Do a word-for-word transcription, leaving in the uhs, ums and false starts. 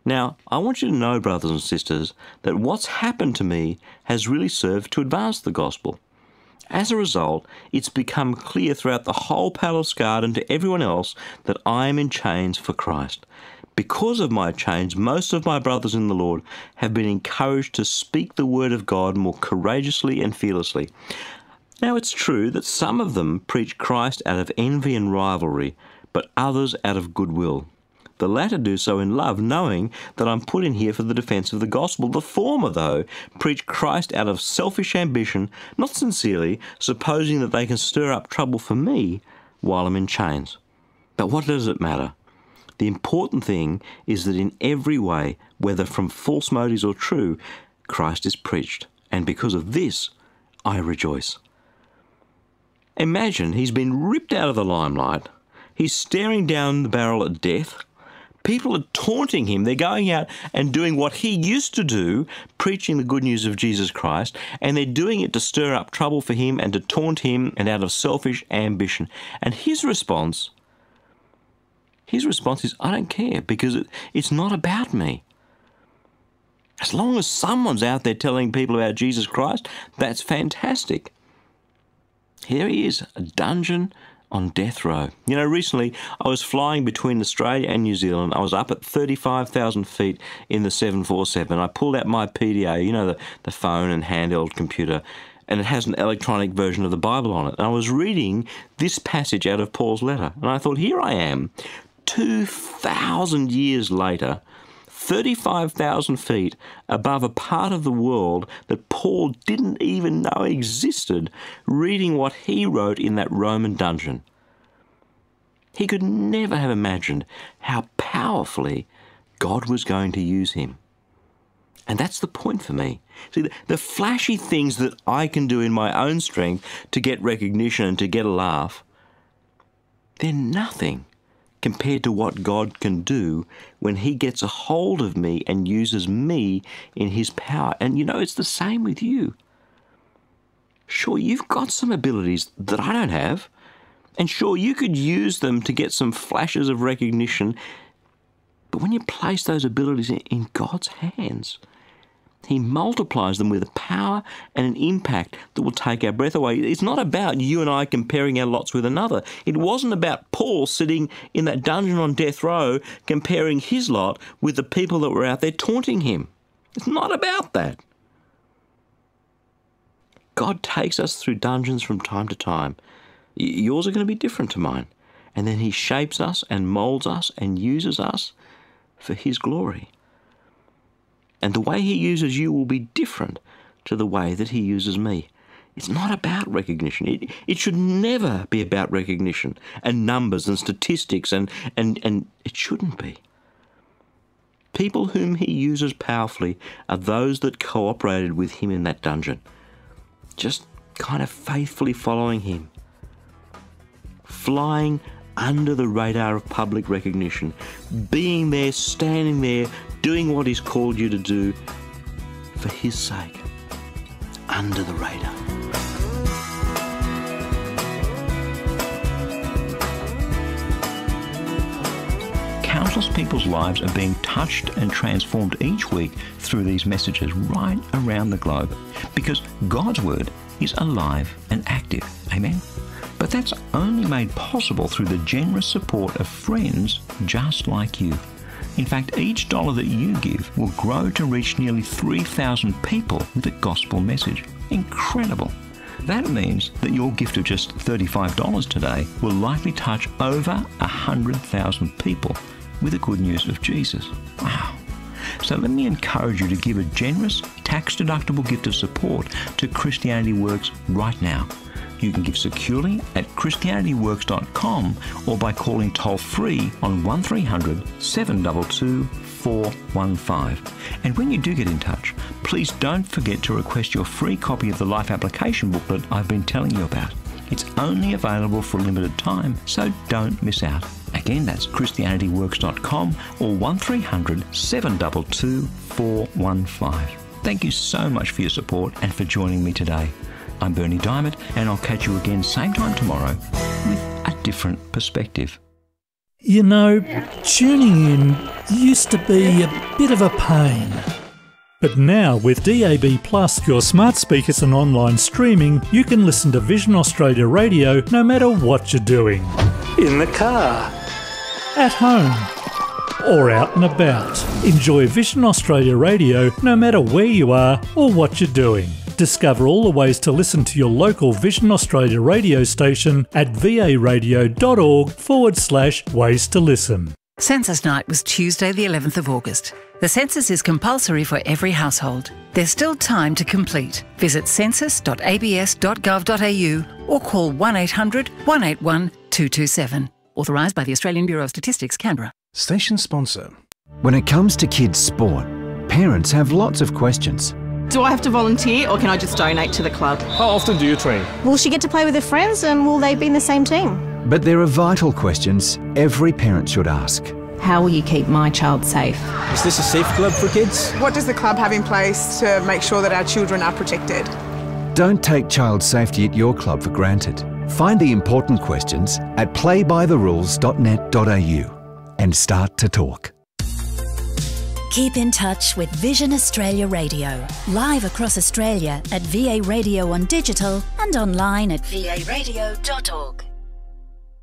Now, I want you to know, brothers and sisters, that what's happened to me has really served to advance the gospel. As a result, it's become clear throughout the whole Palace Garden to everyone else that I am in chains for Christ. Because of my chains, most of my brothers in the Lord have been encouraged to speak the word of God more courageously and fearlessly. Now, it's true that some of them preach Christ out of envy and rivalry, but others out of goodwill. The latter do so in love, knowing that I'm put in here for the defence of the gospel. The former, though, preach Christ out of selfish ambition, not sincerely, supposing that they can stir up trouble for me while I'm in chains. But what does it matter? The important thing is that in every way, whether from false motives or true, Christ is preached. And because of this, I rejoice. Imagine he's been ripped out of the limelight. He's staring down the barrel at death. People are taunting him. They're going out and doing what he used to do, preaching the good news of Jesus Christ, and they're doing it to stir up trouble for him and to taunt him and out of selfish ambition. And his response, his response is, I don't care, because it, it's not about me. As long as someone's out there telling people about Jesus Christ, that's fantastic. Here he is, a dungeon on death row. You know, recently I was flying between Australia and New Zealand. I was up at thirty-five thousand feet in the seven forty-seven. I pulled out my P D A, you know, the, the phone and handheld computer, and it has an electronic version of the Bible on it. And I was reading this passage out of Paul's letter. And I thought, here I am, two thousand years later, thirty-five thousand feet above a part of the world that Paul didn't even know existed, reading what he wrote in that Roman dungeon. He could never have imagined how powerfully God was going to use him. And that's the point for me. See, the, the flashy things that I can do in my own strength to get recognition and to get a laugh, they're nothing compared to what God can do when he gets a hold of me and uses me in his power. And you know, it's the same with you. Sure, you've got some abilities that I don't have, and sure, you could use them to get some flashes of recognition, but when you place those abilities in, in God's hands, he multiplies them with a power and an impact that will take our breath away. It's not about you and I comparing our lots with another. It wasn't about Paul sitting in that dungeon on death row comparing his lot with the people that were out there taunting him. It's not about that. God takes us through dungeons from time to time. Yours are going to be different to mine. And then he shapes us and molds us and uses us for his glory. And the way he uses you will be different to the way that he uses me. It's not about recognition. It, it should never be about recognition and numbers and statistics, and, and, and it shouldn't be. People whom he uses powerfully are those that cooperated with him in that dungeon, just kind of faithfully following him, flying under the radar of public recognition, being there, standing there, doing what he's called you to do for his sake, under the radar. Countless people's lives are being touched and transformed each week through these messages right around the globe, because God's word is alive and active. Amen? But that's only made possible through the generous support of friends just like you. In fact, each dollar that you give will grow to reach nearly three thousand people with a gospel message. Incredible. That means that your gift of just thirty-five dollars today will likely touch over one hundred thousand people with the good news of Jesus. Wow. So let me encourage you to give a generous, tax-deductible gift of support to Christianity Works right now. You can give securely at christianity works dot com or by calling toll-free on one three hundred, seven two two, four one five. And when you do get in touch, please don't forget to request your free copy of the Life Application booklet I've been telling you about. It's only available for a limited time, so don't miss out. Again, that's christianity works dot com or one three hundred, seven two two, four one five. Thank you so much for your support and for joining me today. I'm Berni Dymet, and I'll catch you again same time tomorrow with a different perspective. You know, tuning in used to be a bit of a pain. But now with D A B Plus, your smart speakers and online streaming, you can listen to Vision Australia Radio no matter what you're doing. In the car, at home, or out and about. Enjoy Vision Australia Radio no matter where you are or what you're doing. Discover all the ways to listen to your local Vision Australia radio station at varadio.org forward slash ways to listen. Census Night was Tuesday the eleventh of August. The census is compulsory for every household. There's still time to complete. Visit census dot a b s dot gov dot a u or call one eight hundred, one eight one, two two seven. Authorised by the Australian Bureau of Statistics, Canberra. Station sponsor. When it comes to kids' sport, parents have lots of questions. Do I have to volunteer or can I just donate to the club? How often do you train? Will she get to play with her friends and will they be in the same team? But there are vital questions every parent should ask. How will you keep my child safe? Is this a safe club for kids? What does the club have in place to make sure that our children are protected? Don't take child safety at your club for granted. Find the important questions at play by the rules dot net dot a u and start to talk. Keep in touch with Vision Australia Radio, live across Australia at V A Radio on digital and online at v a radio dot org.